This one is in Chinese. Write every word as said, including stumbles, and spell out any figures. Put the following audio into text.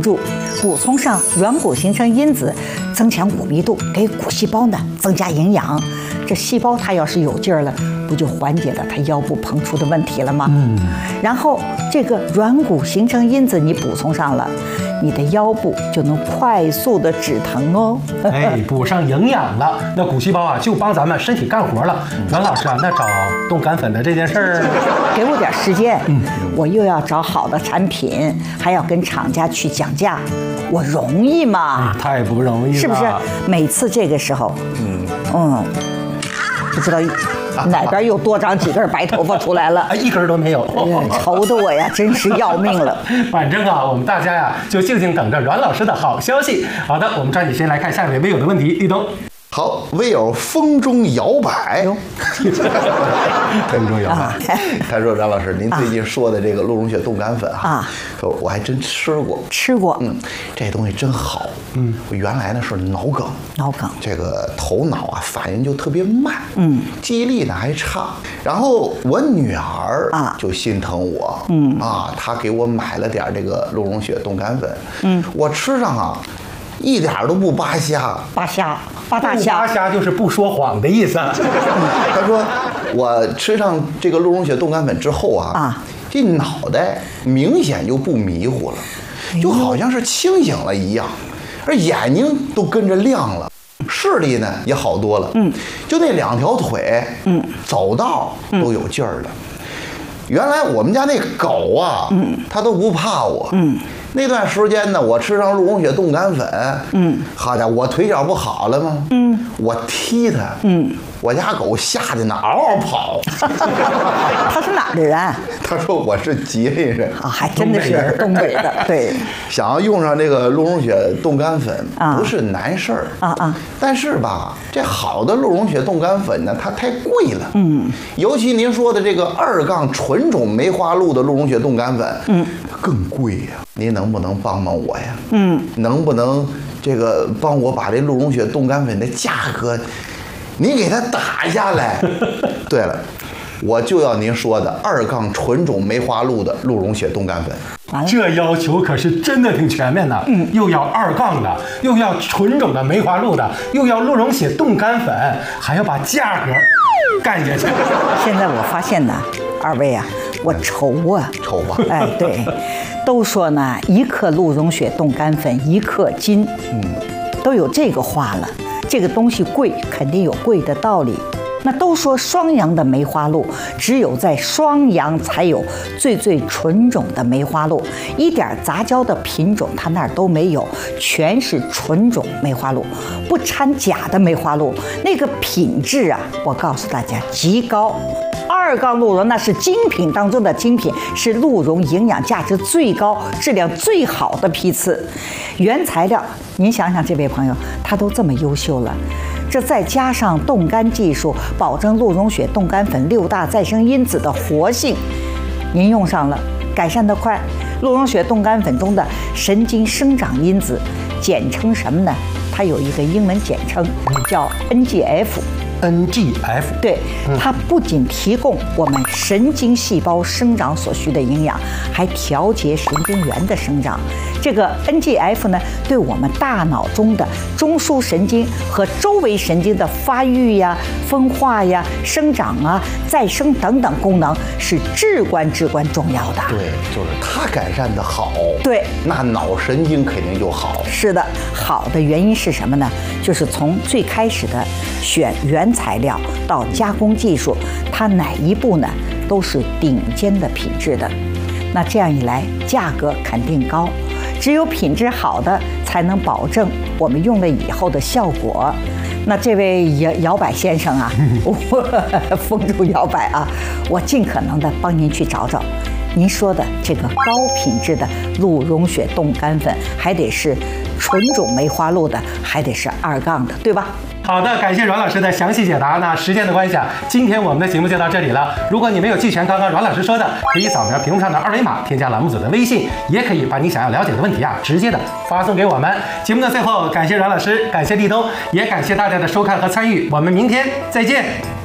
住，补充上软骨形成因子，增强骨密度，给骨细胞呢增加营养。这细胞它要是有劲儿了，不就缓解了它腰部膨出的问题了吗？嗯。然后这个软骨形成因子你补充上了，你的腰部就能快速的止疼哦。 哎，补上营养了，那骨细胞啊就帮咱们身体干活了。阮老师啊，那找冻干粉的这件事儿， 给我点时间，嗯，我又要找好的产品，还要跟厂家去讲价，我容易吗？ 哎、太不容易了， 是不是？每次这个时候，嗯嗯，不知道哪边又多长几根白头发出来了？ 哎，一根都没有， 愁得我呀，真是要命了。 反正啊，我们大家呀，就静静等着阮老师的好消息。好的，我们抓紧时间来看下一位微友的问题，立冬。 好，微友风中摇摆，风中摇摆。他说：“张老师，您最近说的这个鹿茸血冻干粉啊，说我还真吃过， 吃过， 嗯，这东西真好。嗯，我原来呢是脑梗， 脑梗， 这个头脑啊反应就特别慢，嗯，记忆力呢还差。然后我女儿啊就心疼我，嗯啊，她给我买了点这个鹿茸血冻干粉，嗯，我吃上啊。”一点都不扒瞎， 扒瞎，扒大瞎， 扒瞎就是不说谎的意思。 他说，我吃上这个鹿茸血冻干粉之后啊，啊，这脑袋明显就不迷糊了，就好像是清醒了一样，而眼睛都跟着亮了，视力呢也好多了。嗯，就那两条腿，嗯，走道都有劲儿了。原来我们家那狗啊，嗯，它都不怕我，嗯。那段时间呢，我吃上鹿茸血冻干粉，嗯，好家伙，我腿脚不好了吗？嗯，我踢它，嗯，我家狗吓得呢嗷嗷跑。 他是哪儿的人？ 他说我是吉林人啊，还真的是东北的。对， 想要用上这个鹿茸血冻干粉不是难事儿啊啊，但是吧，这好的鹿茸血冻干粉呢，它太贵了，嗯，尤其您说的这个二杠纯种梅花鹿的鹿茸血冻干粉，嗯，更贵呀。您能不能帮帮我呀？嗯，能不能这个帮我把这鹿茸血冻干粉的价格，你给它打下来？对了，我就要您说的二杠纯种梅花鹿的鹿茸血冻干粉。 这要求可是真的挺全面的，嗯，又要二杠的，又要纯种的梅花鹿的，又要鹿茸血冻干粉，还要把价格干下去。 现在我发现呢，二位啊，我愁啊， 愁啊！ 哎，对，都说呢，一克鹿茸血冻干粉一克金，嗯，都有这个话了。这个东西贵，肯定有贵的道理。那都说双阳的梅花鹿，只有在双阳才有最最纯种的梅花鹿，一点杂交的品种它那儿都没有，全是纯种梅花鹿，不掺假的梅花鹿，那个品质啊，我告诉大家极高。二杠鹿茸那是精品当中的精品，是鹿茸营养价值最高、质量最好的批次。原材料，您想想，这位朋友他都这么优秀了，这再加上冻干技术，保证鹿茸血冻干粉六大再生因子的活性，您用上了，改善得快。鹿茸血冻干粉中的神经生长因子，简称什么呢？它有一个英文简称叫 N G F。N G F 对，它不仅提供我们神经细胞生长所需的营养，还调节神经元的生长。这个 N G F 呢，对我们大脑中的中枢神经和周围神经的发育呀、分化呀、生长啊、再生等等功能是至关至关重要的。 对，就是它改善的好， 对， 那脑神经肯定就好。 是的，好的原因是什么呢？就是从最开始的选原材料到加工技术，它哪一步呢都是顶尖的品质的。那这样一来，价格肯定高。只有品质好的，才能保证我们用了以后的效果。那这位摇摇摆先生啊，我风中摇摆啊，我尽可能的帮您去找找。您说的这个高品质的鹿茸血冻干粉，还得是纯种梅花鹿的，还得是二杠的，对吧？ 好的，感谢阮老师的详细解答。那时间的关系啊，今天我们的节目就到这里了。如果你没有记全刚刚阮老师说的，可以扫描屏幕上的二维码，添加栏目组的微信，也可以把你想要了解的问题啊，直接的发送给我们。节目的最后，感谢阮老师，感谢立冬，也感谢大家的收看和参与。我们明天再见。